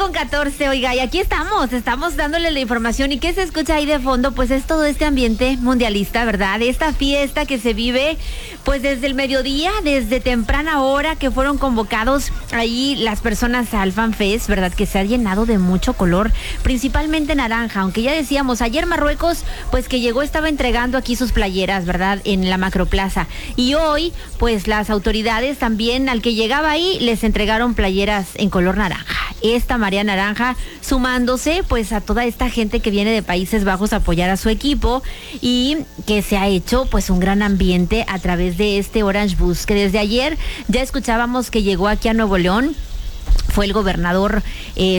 8:14, oiga, y aquí estamos dándole la información. ¿Y qué se escucha ahí de fondo? Pues es todo este ambiente mundialista, ¿verdad? Esta fiesta que se vive, pues desde el mediodía, desde temprana hora, que fueron convocados ahí las personas al Fan Fest, ¿verdad? Que se ha llenado de mucho color, principalmente naranja, aunque ya decíamos, ayer Marruecos, pues que llegó, estaba entregando aquí sus playeras, ¿verdad? En la Macroplaza. Y hoy, pues las autoridades también, al que llegaba ahí, les entregaron playeras en color naranja. Esta marea naranja sumándose pues a toda esta gente que viene de Países Bajos a apoyar a su equipo y que se ha hecho pues un gran ambiente a través de este Orange Bus, que desde ayer ya escuchábamos que llegó aquí a Nuevo León. Fue el gobernador en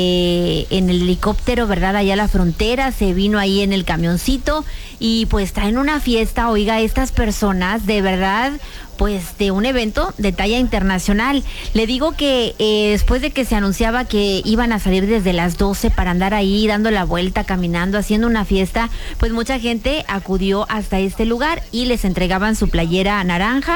el helicóptero, ¿verdad? Allá a la frontera, se vino ahí en el camioncito y pues traen una fiesta, oiga, estas personas de verdad, pues de un evento de talla internacional. Le digo que después de que se anunciaba que iban a salir desde las 12 para andar ahí dando la vuelta, caminando, haciendo una fiesta, pues mucha gente acudió hasta este lugar y les entregaban su playera naranja,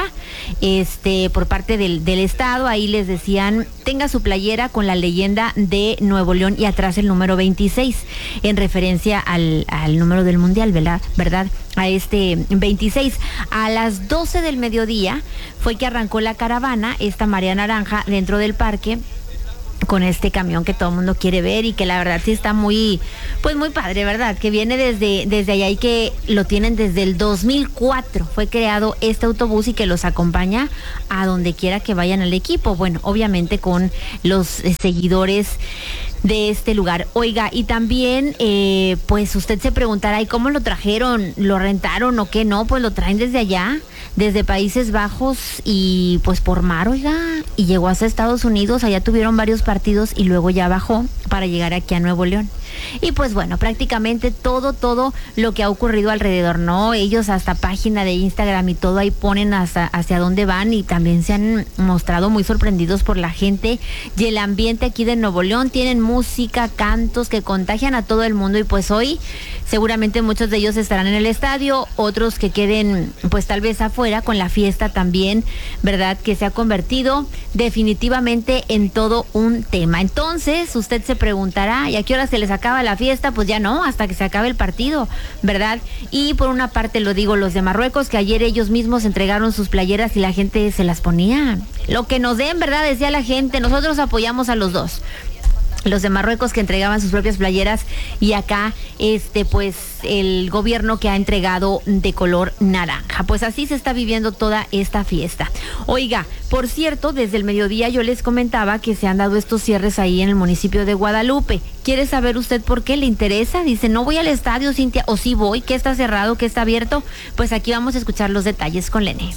por parte del estado. Ahí les decían, tenga su playera con la leyenda de Nuevo León y atrás el número 26, en referencia al número del mundial, ¿verdad? A este 26. A las 12 del mediodía fue que arrancó la caravana, esta marea naranja, dentro del parque, con este camión que todo el mundo quiere ver y que la verdad sí está muy padre, ¿verdad? Que viene desde allá y que lo tienen desde el 2004. Fue creado este autobús y que los acompaña a donde quiera que vayan al equipo. Bueno, obviamente con los seguidores de este lugar. Oiga, y también, pues usted se preguntará, ¿y cómo lo trajeron? ¿Lo rentaron o qué? No, pues lo traen desde allá, desde Países Bajos y pues por mar, oiga, y llegó hasta Estados Unidos. Allá tuvieron varios partidos y luego ya bajó para llegar aquí a Nuevo León. Y pues bueno, prácticamente todo lo que ha ocurrido alrededor, ¿no? Ellos hasta página de Instagram y todo ahí ponen hacia dónde van, y también se han mostrado muy sorprendidos por la gente y el ambiente aquí de Nuevo León. Tienen música, cantos que contagian a todo el mundo, y pues hoy seguramente muchos de ellos estarán en el estadio, otros que queden pues tal vez afuera con la fiesta también, ¿verdad? Que se ha convertido definitivamente en todo un tema. Entonces usted se preguntará, ¿y a qué hora se les acaba la fiesta? Pues ya no, hasta que se acabe el partido, ¿verdad? Y por una parte lo digo, los de Marruecos, que ayer ellos mismos entregaron sus playeras y la gente se las ponía. Lo que nos den, ¿verdad? Decía la gente, nosotros apoyamos a los dos. Los de Marruecos que entregaban sus propias playeras, y acá pues el gobierno que ha entregado de color naranja. Pues así se está viviendo toda esta fiesta. Oiga, por cierto, desde el mediodía yo les comentaba que se han dado estos cierres ahí en el municipio de Guadalupe. ¿Quiere saber usted por qué? ¿Le interesa? Dice, no voy al estadio, Cintia, o sí voy, ¿qué está cerrado, qué está abierto? Pues aquí vamos a escuchar los detalles con Lene.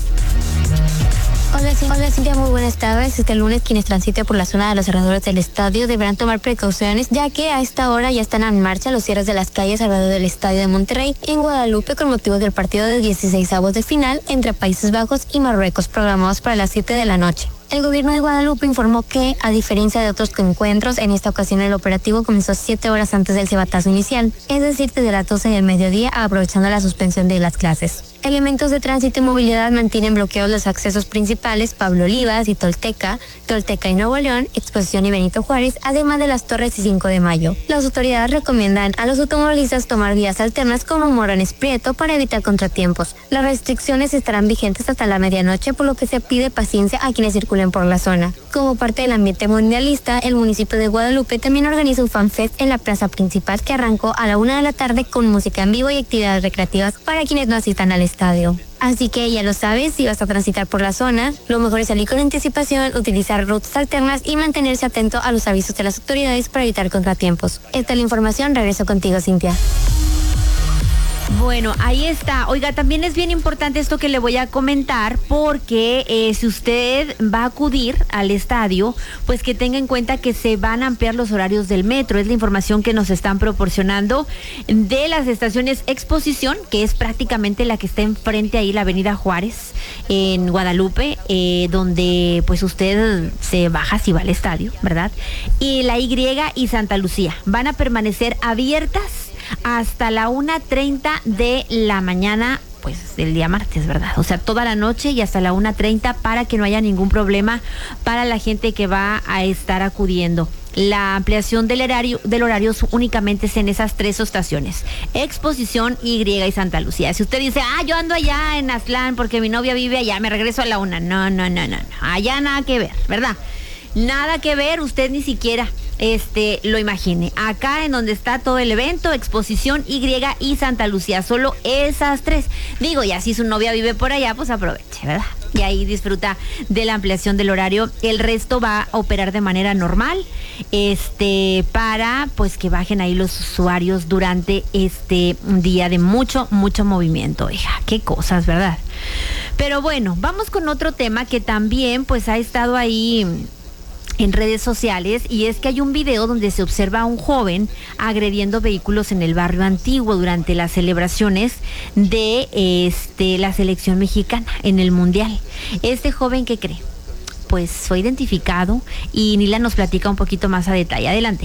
Hola Cintia, muy buenas tardes. Este lunes quienes transiten por la zona de los alrededores del estadio deberán tomar precauciones, ya que a esta hora ya están en marcha los cierres de las calles alrededor del estadio de Monterrey en Guadalupe con motivo del partido de 16avos de final entre Países Bajos y Marruecos, programados para las 7 de la noche. El gobierno de Guadalupe informó que, a diferencia de otros encuentros, en esta ocasión el operativo comenzó 7 horas antes del silbatazo inicial, es decir, desde las 12 del mediodía, aprovechando la suspensión de las clases. Elementos de tránsito y movilidad mantienen bloqueados los accesos principales Pablo Olivas y Tolteca y Nuevo León, Exposición y Benito Juárez, además de las Torres y 5 de Mayo. Las autoridades recomiendan a los automovilistas tomar vías alternas como Morones Prieto para evitar contratiempos. Las restricciones estarán vigentes hasta la medianoche, por lo que se pide paciencia a quienes circulen por la zona. Como parte del ambiente mundialista, el municipio de Guadalupe también organiza un fan fest en la plaza principal que arrancó a la 1 de la tarde con música en vivo y actividades recreativas para quienes no asistan al estadio. Así que ya lo sabes, si vas a transitar por la zona, lo mejor es salir con anticipación, utilizar rutas alternas y mantenerse atento a los avisos de las autoridades para evitar contratiempos. Esta es la información, regreso contigo, Cintia. Bueno, ahí está. Oiga, también es bien importante esto que le voy a comentar, porque si usted va a acudir al estadio, pues que tenga en cuenta que se van a ampliar los horarios del metro. Es la información que nos están proporcionando de las estaciones Exposición, que es prácticamente la que está enfrente ahí, la avenida Juárez, en Guadalupe, donde pues usted se baja si va al estadio, ¿verdad? Y la Y y Santa Lucía van a permanecer abiertas hasta la 1:30 de la mañana, pues el día martes, ¿verdad? O sea, toda la noche y hasta la 1:30 para que no haya ningún problema para la gente que va a estar acudiendo. La ampliación del horario únicamente es en esas 3 estaciones: Exposición, Y y Santa Lucía. Si usted dice, yo ando allá en Aztlán porque mi novia vive allá, me regreso a la 1. No. Allá nada que ver, ¿verdad? Nada que ver, usted ni siquiera lo imagine. Acá en donde está todo el evento, Exposición, Y y Santa Lucía, solo esas 3. Digo, ya si su novia vive por allá, pues aproveche, ¿verdad? Y ahí disfruta de la ampliación del horario. El resto va a operar de manera normal, para pues que bajen ahí los usuarios durante este día de mucho movimiento. Hija, qué cosas, ¿verdad? Pero bueno, vamos con otro tema que también pues ha estado ahí en redes sociales, y es que hay un video donde se observa a un joven agrediendo vehículos en el barrio antiguo durante las celebraciones de la selección mexicana en el Mundial. Este joven, ¿qué cree? Pues fue identificado, y Nila nos platica un poquito más a detalle. Adelante.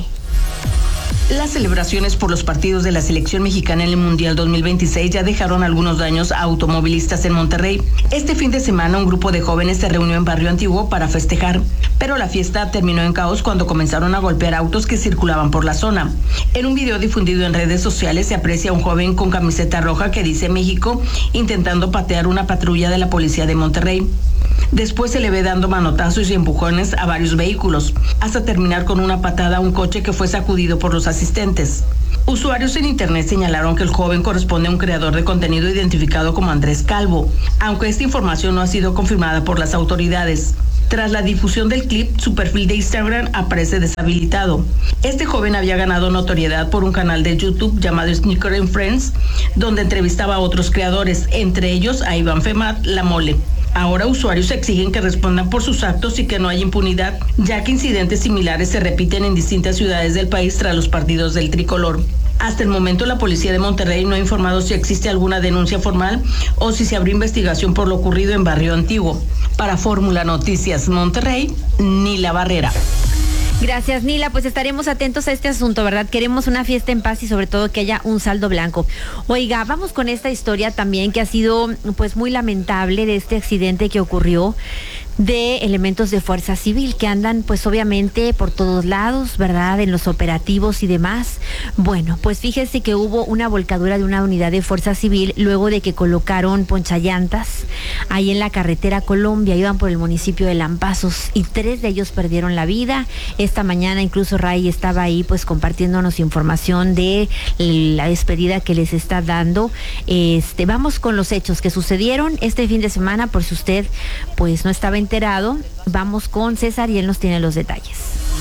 Las celebraciones por los partidos de la selección mexicana en el Mundial 2026 ya dejaron algunos daños a automovilistas en Monterrey. Este fin de semana un grupo de jóvenes se reunió en Barrio Antiguo para festejar, pero la fiesta terminó en caos cuando comenzaron a golpear autos que circulaban por la zona. En un video difundido en redes sociales se aprecia a un joven con camiseta roja que dice México intentando patear una patrulla de la policía de Monterrey. Después se le ve dando manotazos y empujones a varios vehículos, hasta terminar con una patada a un coche que fue sacudido por los asistentes. Usuarios en internet señalaron que el joven corresponde a un creador de contenido identificado como Andrés Calvo, aunque esta información no ha sido confirmada por las autoridades. Tras la difusión del clip, su perfil de Instagram aparece deshabilitado. Este joven había ganado notoriedad por un canal de YouTube llamado Sneaker and Friends, donde entrevistaba a otros creadores, entre ellos a Iván Femat, La Mole. Ahora usuarios exigen que respondan por sus actos y que no haya impunidad, ya que incidentes similares se repiten en distintas ciudades del país tras los partidos del tricolor. Hasta el momento la policía de Monterrey no ha informado si existe alguna denuncia formal o si se abrió investigación por lo ocurrido en Barrio Antiguo. Para Fórmula Noticias Monterrey, Nila Barrera. Gracias, Nila. Pues estaremos atentos a este asunto, ¿verdad? Queremos una fiesta en paz y sobre todo que haya un saldo blanco. Oiga, vamos con esta historia también que ha sido pues muy lamentable, de este accidente que ocurrió de elementos de Fuerza Civil que andan pues obviamente por todos lados, ¿verdad? En los operativos y demás. Bueno, pues fíjese que hubo una volcadura de una unidad de Fuerza Civil luego de que colocaron ponchallantas ahí en la carretera Colombia. Iban por el municipio de Lampazos y 3 de ellos perdieron la vida. Esta mañana incluso Ray estaba ahí pues compartiéndonos información de la despedida que les está dando. Vamos con los hechos que sucedieron este fin de semana, por si usted pues no estaba enterado. Vamos con César y él nos tiene los detalles.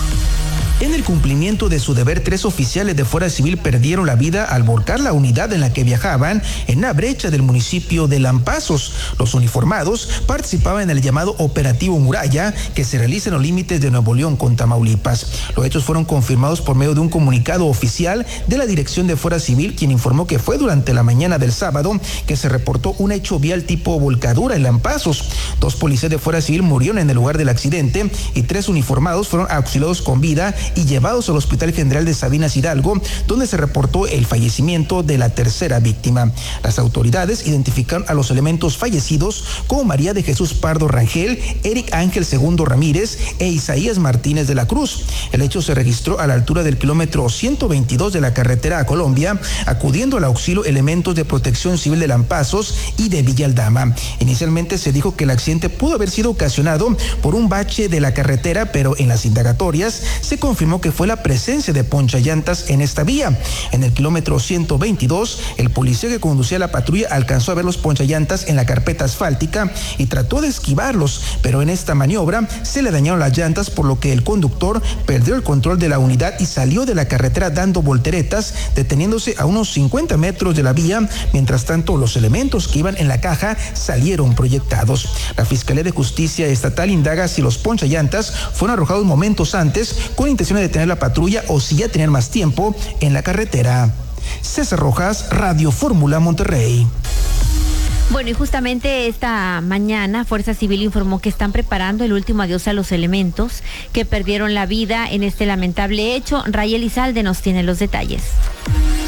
En el cumplimiento de su deber, 3 oficiales de Fuerza Civil perdieron la vida al volcar la unidad en la que viajaban en una brecha del municipio de Lampazos. Los uniformados participaban en el llamado Operativo Muralla, que se realiza en los límites de Nuevo León con Tamaulipas. Los hechos fueron confirmados por medio de un comunicado oficial de la Dirección de Fuerza Civil, quien informó que fue durante la mañana del sábado que se reportó un hecho vial tipo volcadura en Lampazos. 2 policías de Fuerza Civil murieron en el lugar del accidente y 3 uniformados fueron auxiliados con vida y llevados al Hospital General de Sabinas Hidalgo, donde se reportó el fallecimiento de la tercera víctima. Las autoridades identificaron a los elementos fallecidos como María de Jesús Pardo Rangel, Eric Ángel Segundo Ramírez e Isaías Martínez de la Cruz. El hecho se registró a la altura del kilómetro 122 de la carretera a Colombia, acudiendo al auxilio elementos de Protección Civil de Lampazos y de Villa Aldama. Inicialmente se dijo que el accidente pudo haber sido ocasionado por un bache de la carretera, pero en las indagatorias se confirmó que fue la presencia de ponchallantas en esta vía. En el kilómetro 122, el policía que conducía la patrulla alcanzó a ver los ponchallantas en la carpeta asfáltica y trató de esquivarlos, pero en esta maniobra se le dañaron las llantas, por lo que el conductor perdió el control de la unidad y salió de la carretera dando volteretas, deteniéndose a unos 50 metros de la vía. Mientras tanto, los elementos que iban en la caja salieron proyectados. La Fiscalía de Justicia Estatal indaga si los ponchallantas fueron arrojados momentos antes con intención de detener la patrulla o si ya tenían más tiempo en la carretera. César Rojas, Radio Fórmula Monterrey. Bueno, y justamente esta mañana Fuerza Civil informó que están preparando el último adiós a los elementos que perdieron la vida en este lamentable hecho. Ray Elizalde nos tiene los detalles.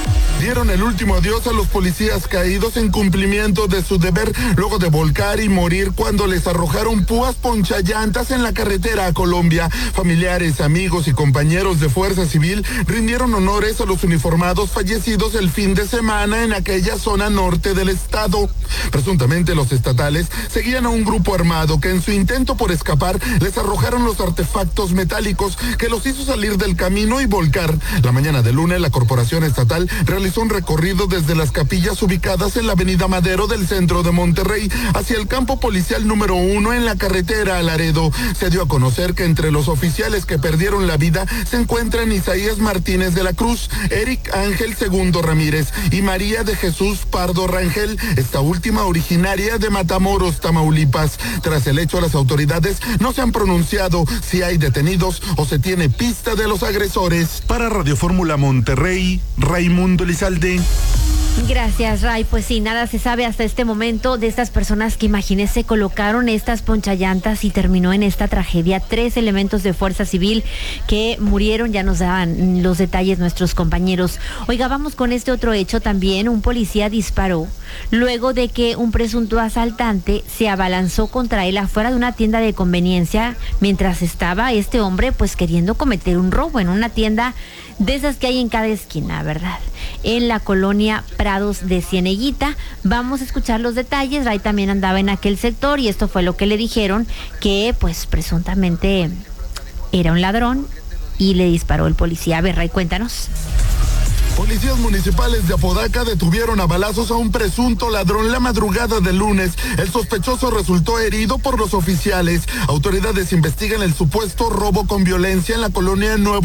dieron el último adiós a los policías caídos en cumplimiento de su deber luego de volcar y morir cuando les arrojaron púas ponchallantas en la carretera a Colombia. Familiares, amigos y compañeros de Fuerza Civil rindieron honores a los uniformados fallecidos el fin de semana en aquella zona norte del estado. Presuntamente los estatales seguían a un grupo armado que en su intento por escapar les arrojaron los artefactos metálicos que los hizo salir del camino y volcar. La mañana de lunes la corporación estatal realizó un recorrido desde las capillas ubicadas en la avenida Madero del centro de Monterrey hacia el campo policial número 1 en la carretera a Laredo. Se dio a conocer que entre los oficiales que perdieron la vida se encuentran Isaías Martínez de la Cruz, Eric Ángel Segundo Ramírez y María de Jesús Pardo Rangel, esta última originaria de Matamoros, Tamaulipas. Tras el hecho, las autoridades no se han pronunciado si hay detenidos o se tiene pista de los agresores. Para Radio Fórmula Monterrey, Raimundo Elizalde. Gracias, Ray. Pues sí, nada se sabe hasta este momento de estas personas que, imagínese, colocaron estas ponchallantas y terminó en esta tragedia. 3 elementos de Fuerza Civil que murieron, ya nos daban los detalles nuestros compañeros. Oiga, vamos con este otro hecho también. Un policía disparó luego de que un presunto asaltante se abalanzó contra él afuera de una tienda de conveniencia mientras estaba este hombre pues queriendo cometer un robo en una tienda de esas que hay en cada esquina, ¿verdad? En la colonia Prados de Cieneguita. Vamos a escuchar los detalles. Ray también andaba en aquel sector y esto fue lo que le dijeron, que pues presuntamente era un ladrón y le disparó el policía. A ver, Ray, cuéntanos. Policías municipales de Apodaca detuvieron a balazos a un presunto ladrón la madrugada del lunes. El sospechoso resultó herido por los oficiales. Autoridades investigan el supuesto robo con violencia en la colonia Nuevo